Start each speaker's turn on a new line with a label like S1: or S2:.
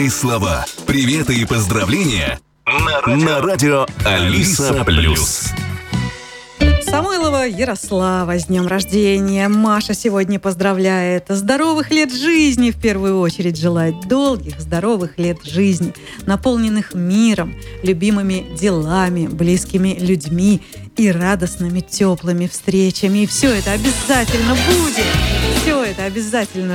S1: И слова, приветы и поздравления на радио Алиса Плюс.
S2: Самойлова Ярослава с днем рождения. Маша сегодня поздравляет. Здоровых лет жизни в первую очередь желает. Долгих, здоровых лет жизни, наполненных миром, любимыми делами, близкими людьми и радостными, теплыми встречами. И все это обязательно будет. Все это обязательно